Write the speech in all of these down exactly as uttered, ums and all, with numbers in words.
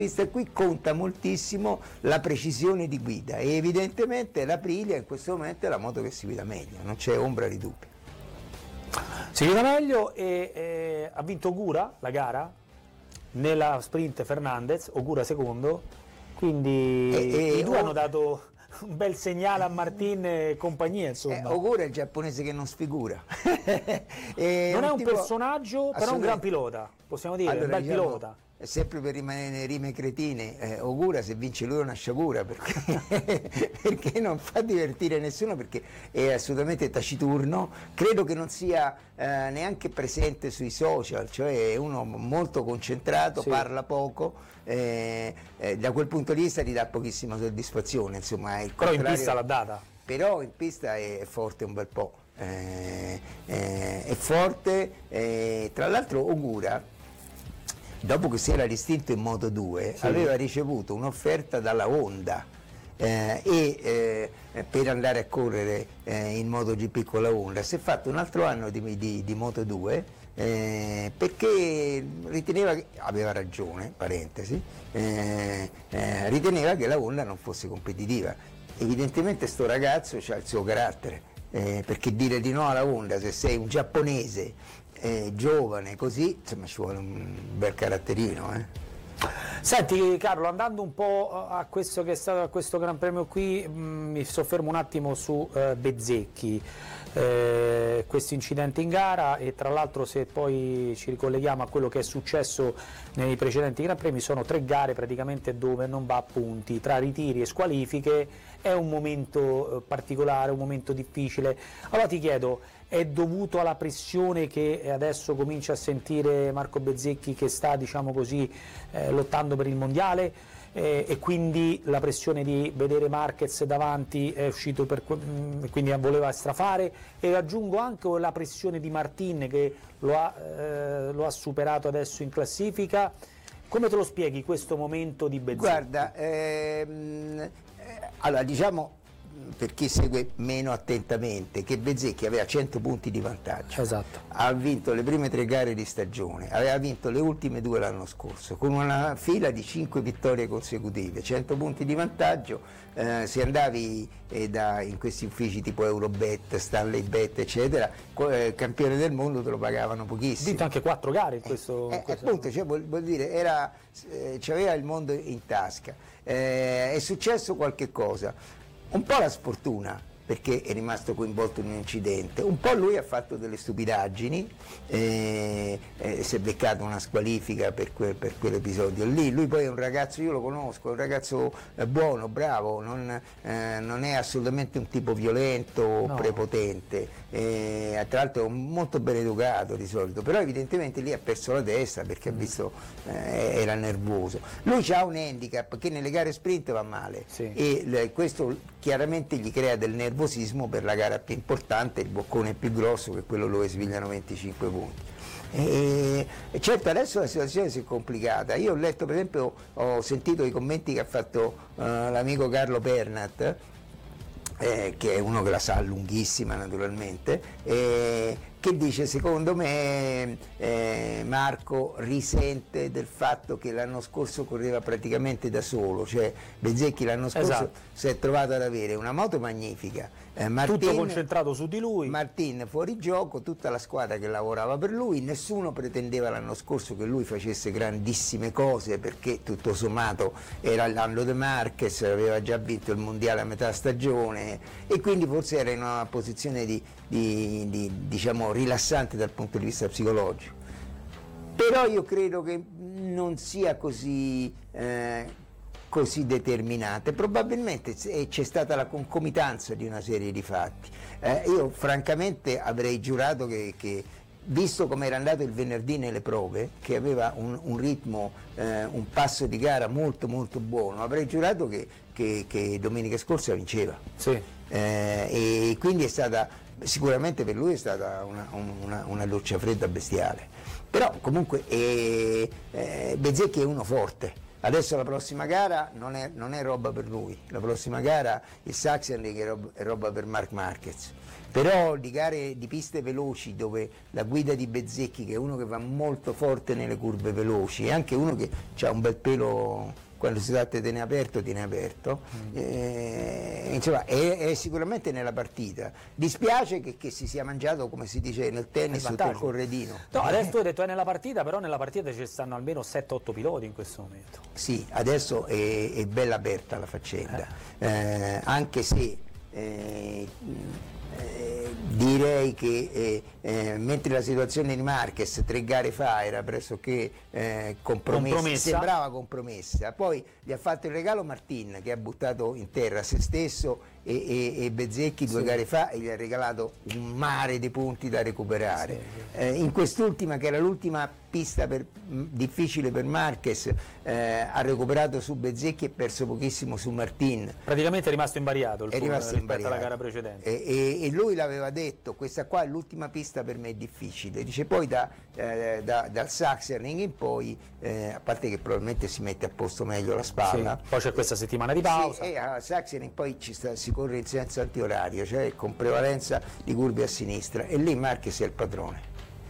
vista qui conta moltissimo la precisione di guida e evidentemente l'Aprilia in questo momento è la moto che si guida meglio, non c'è ombra di dubbio. Si guida meglio e eh, ha vinto Ogura la gara, nella sprint Fernandez, Ogura secondo, quindi e, e, i due oh, hanno dato un bel segnale a Martin e compagnia, insomma. Eh, Ogura è il giapponese che non sfigura. e non un è un tipo... personaggio, però un gran pilota, possiamo dire, allora, un bel diciamo, pilota. Sempre per rimanere nelle rime cretine, eh, Ogura se vince lui è una sciagura, perché, perché non fa divertire nessuno, perché è assolutamente taciturno, credo che non sia eh, neanche presente sui social, cioè è uno molto concentrato, sì. Parla poco, eh, eh, da quel punto di vista ti dà pochissima soddisfazione, insomma. È il però in pista l'ha data. Però in pista è forte un bel po', eh, eh, è forte, eh, tra l'altro Ogura, dopo che si era distinto in Moto due, sì. Aveva ricevuto un'offerta dalla Honda eh, e eh, per andare a correre eh, in MotoGP con la Honda. Si è fatto un altro anno di, di, di Moto due eh, perché riteneva che, aveva ragione, parentesi, eh, eh, riteneva che la Honda non fosse competitiva. Evidentemente sto ragazzo ha il suo carattere, eh, perché dire di no alla Honda se sei un giapponese Eh, giovane così, insomma ci vuole un bel caratterino. Eh. Senti Carlo, andando un po' a questo che è stato a questo Gran Premio qui, mh, mi soffermo un attimo su eh, Bezzecchi, eh, questo incidente in gara, e tra l'altro se poi ci ricolleghiamo a quello che è successo nei precedenti Gran Premi, sono tre gare praticamente dove non va a punti, tra ritiri e squalifiche, è un momento eh, particolare, un momento difficile. Allora ti chiedo, è dovuto alla pressione che adesso comincia a sentire Marco Bezzecchi, che sta, diciamo così, eh, lottando per il mondiale, eh, e quindi la pressione di vedere Marquez davanti è uscito per, quindi voleva strafare, e aggiungo anche la pressione di Martin che lo ha, eh, lo ha superato adesso in classifica. Come te lo spieghi questo momento di Bezzecchi? Guarda, ehm, allora diciamo, per chi segue meno attentamente, che Bezzecchi aveva cento punti di vantaggio, esatto. Ha vinto le prime tre gare di stagione, aveva vinto le ultime due l'anno scorso, con una fila di cinque vittorie consecutive, cento punti di vantaggio, eh, se andavi eh, da, in questi uffici tipo Eurobet, Stanley Bet eccetera, eh, campione del mondo te lo pagavano pochissimo. Ha vinto anche quattro gare in questo... Eh, in questo... appunto, cioè, vuol, vuol dire, era, eh, c'aveva il mondo in tasca, eh, è successo qualche cosa. Un po' la sfortuna, perché è rimasto coinvolto in un incidente, un po' lui ha fatto delle stupidaggini, eh, eh, si è beccato una squalifica per, que, per quell'episodio lì. Lui poi è un ragazzo, io lo conosco, è un ragazzo eh, buono, bravo, non, eh, non è assolutamente un tipo violento o no. prepotente, eh, tra l'altro molto ben educato di solito, però evidentemente lì ha perso la testa perché mm. ha visto, eh, era nervoso. Lui ha un handicap che nelle gare sprint va male, sì. e le, questo chiaramente gli crea del nervosismo per la gara più importante, il boccone più grosso, che è quello dove svigliano venticinque punti. E, e certo adesso la situazione si è complicata. Io ho letto, per esempio, ho sentito i commenti che ha fatto uh, l'amico Carlo Pernat, eh, che è uno che la sa lunghissima naturalmente, eh, che dice: secondo me eh, Marco risente del fatto che l'anno scorso correva praticamente da solo, cioè Bezzecchi l'anno scorso esatto. si è trovato ad avere una moto magnifica, eh, Martin, tutto concentrato su di lui, Martin fuori gioco, tutta la squadra che lavorava per lui, nessuno pretendeva l'anno scorso che lui facesse grandissime cose, perché tutto sommato era l'anno di Marquez, aveva già vinto il mondiale a metà stagione e quindi forse era in una posizione di, di, di diciamo rilassante dal punto di vista psicologico. Però io credo che non sia così, eh, così determinante, probabilmente c'è stata la concomitanza di una serie di fatti. Eh, io francamente avrei giurato che, che visto come era andato il venerdì nelle prove, che aveva un, un ritmo, eh, un passo di gara molto molto buono, avrei giurato che, che, che domenica scorsa vinceva. Sì. Eh, e quindi è stata, sicuramente per lui è stata una, una, una doccia fredda bestiale, però comunque eh, eh, Bezzecchi è uno forte, Adesso la prossima gara non è, non è roba per lui, la prossima gara il Sachsenring è roba, è roba per Marc Marquez. Però di gare di piste veloci dove la guida di Bezzecchi, che è uno che va molto forte nelle curve veloci, e anche uno che ha un bel pelo quando si tratta di tenere aperto, tiene aperto, mm. eh, insomma è, è sicuramente nella partita. Dispiace che, che si sia mangiato, come si dice nel tennis, sotto il corredino. No, adesso tu hai detto è nella partita, però nella partita ci stanno almeno sette otto piloti in questo momento. Sì, adesso è, è bella aperta la faccenda, eh. Eh, anche se eh, eh, direi che eh, eh, mentre la situazione di Marquez tre gare fa era pressoché eh, compromessa, compromessa, sembrava compromessa, poi gli ha fatto il regalo Martin, che ha buttato in terra se stesso e, e, e Bezzecchi due sì. gare fa, e gli ha regalato un mare di punti da recuperare. Sì. Eh, in quest'ultima, che era l'ultima pista per, mh, difficile per Marquez, eh, ha recuperato su Bezzecchi e perso pochissimo su Martin. Praticamente è rimasto invariato il è rimasto rispetto invariato. alla gara precedente. E, e, e lui l'aveva detto, questa qua è l'ultima pista per me è difficile, dice poi da, eh, da, dal Sachsenring in poi, eh, a parte che probabilmente si mette a posto meglio la spalla. Sì, poi c'è questa settimana di pausa. Sì, e a Sachsenring poi ci sta, si corre in senso antiorario, cioè con prevalenza di curve a sinistra, e lì Marquez è il padrone.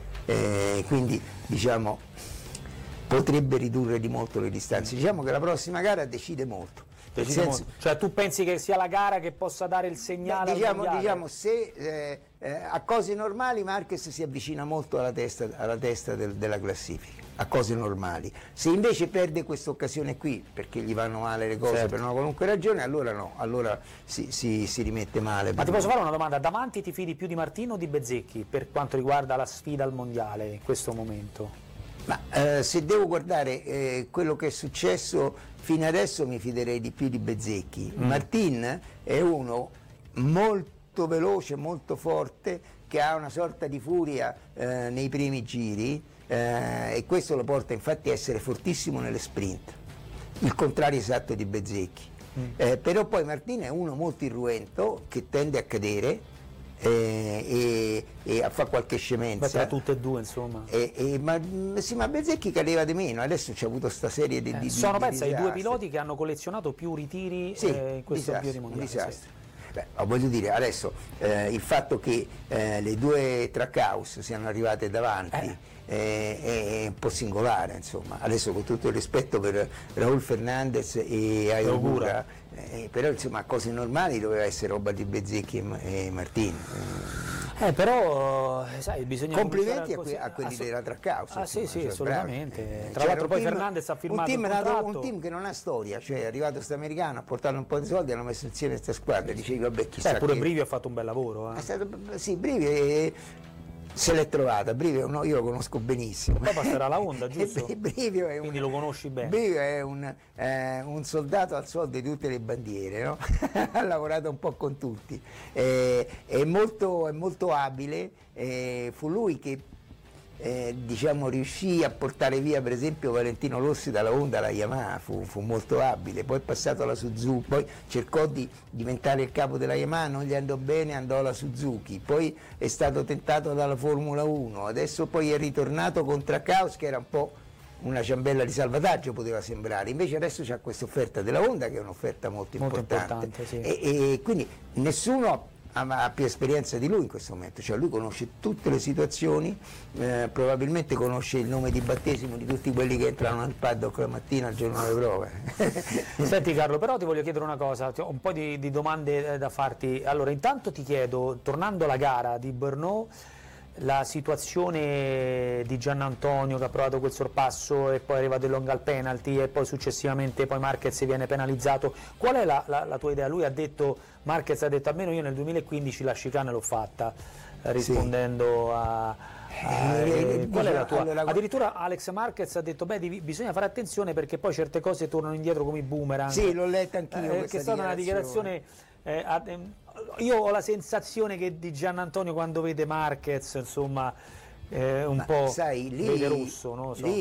Eh, quindi diciamo potrebbe ridurre di molto le distanze. Diciamo che la prossima gara decide molto. Decide senso, molto. Cioè tu pensi che sia la gara che possa dare il segnale? Beh, diciamo, diciamo se eh, eh, a cose normali Marquez si avvicina molto alla testa, alla testa del, della classifica, a cose normali. Se invece perde questa occasione qui perché gli vanno male le cose, certo, per una qualunque ragione, allora no, allora si, si, si rimette male. Ma ti posso fare una domanda? Davanti ti fidi più di Martino o di Bezzecchi per quanto riguarda la sfida al mondiale in questo momento? Ma eh, se devo guardare eh, quello che è successo fino adesso mi fiderei di più di Bezzecchi. Mm. Martin è uno molto veloce, molto forte, che ha una sorta di furia eh, nei primi giri, eh, e questo lo porta infatti a essere fortissimo nelle sprint, il contrario esatto di Bezzecchi. Mm. Eh, però poi Martin è uno molto irruento che tende a cadere, Eh, e, e a fare qualche scemenza. Tra tutte e due, insomma. E, e, ma, sì, ma Bezzecchi cadeva di meno, adesso c'è avuto sta serie di, eh, di sono di, pensa di ai due piloti che hanno collezionato più ritiri sì, eh, in questo disastro, avvio di mondiale. Un disastro. Sì. Beh, voglio dire, adesso eh, il fatto che eh, le due Trackhouse siano arrivate davanti eh. è, è un po' singolare, insomma. Adesso, con tutto il rispetto per Raúl Fernández e Ayogura, Eh, però insomma a cose normali doveva essere roba di Bezzecchi e, e Martin. Eh, però sai, bisogna complimenti a, que a quelli Assu della Trackhouse. Ah sì, sì, assolutamente. Eh, Tra l'altro poi team, Fernandez ha firmato un team, un contratto. un team che non ha storia, cioè è arrivato questo americano, ha portato un po' di soldi, hanno messo insieme questa squadra, dicevi vabbè chissà. Beh, pure che... Brivio ha fatto un bel lavoro. Eh. È stato, sì, Brivio è... se l'è trovata, Brivio no, io lo conosco benissimo. Poi passerà la Honda, giusto? Brivio è Quindi un, lo conosci bene. Brivio è un, eh, un soldato al soldo di tutte le bandiere, no? Ha lavorato un po' con tutti, eh, è, molto, è molto abile, eh, fu lui che eh, diciamo, riuscì a portare via per esempio Valentino Rossi dalla Honda alla Yamaha, fu, fu molto abile, poi è passato alla Suzuki, poi cercò di diventare il capo della Yamaha, non gli andò bene, andò alla Suzuki, poi è stato tentato dalla Formula uno, adesso poi è ritornato con Trackhouse che era un po' una ciambella di salvataggio, poteva sembrare, invece adesso c'è questa offerta della Honda che è un'offerta molto, molto importante, importante sì. e, e quindi nessuno ha più esperienza di lui in questo momento, cioè lui conosce tutte le situazioni, eh, probabilmente conosce il nome di battesimo di tutti quelli che entrano nel paddock la mattina al giorno delle prove. Senti Carlo, però ti voglio chiedere una cosa, ho un po' di, di domande da farti. Allora, intanto ti chiedo, tornando alla gara di Brno, la situazione di Giannantonio che ha provato quel sorpasso e poi arriva del long al penalty e poi successivamente poi Marquez viene penalizzato, qual è la, la, la tua idea? Lui ha detto, Marquez ha detto almeno io nel duemilaquindici la chicane l'ho fatta, rispondendo sì. a, a eh, qual è la tua? Allora, addirittura Alex Marquez ha detto beh devi, bisogna fare attenzione perché poi certe cose tornano indietro come i boomerang. Sì, l'ho letta anch'io, eh, che è stata una dichiarazione eh, a, eh, io ho la sensazione che di Giannantonio quando vede Marquez insomma eh, un Ma po' sai, lì, vede rosso, non lo so.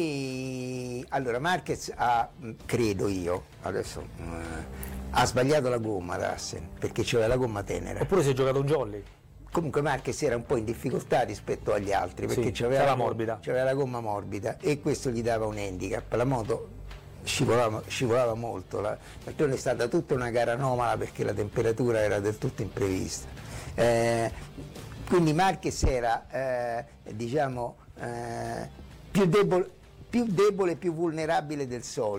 Lì, allora Marquez ha, credo io, adesso eh, ha sbagliato la gomma ad Assen perché c'era la gomma tenera. Oppure si è giocato un jolly. Comunque Marquez era un po' in difficoltà rispetto agli altri perché sì, c'aveva la, morbida. la gomma morbida e questo gli dava un handicap. La moto scivolava, scivolava molto, la, d'altronde è stata tutta una gara anomala perché la temperatura era del tutto imprevista. Eh, quindi Marquez era eh, diciamo, eh, più debole, più debole, più vulnerabile del solito.